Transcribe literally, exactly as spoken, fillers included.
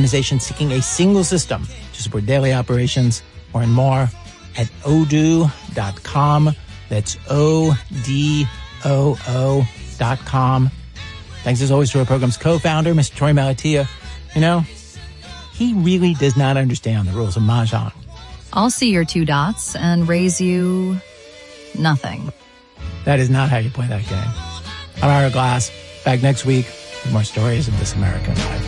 organization seeking a single system to support daily operations. Learn more at odoo dot com. That's O D O O dot com. Thanks as always to our program's co-founder, Mister Torey Malatia. You know, he really does not understand the rules of Mahjong. I'll see your two dots and raise you nothing. That is not how you play that game. I'm Ira Glass. Back next week with more stories of This American Life.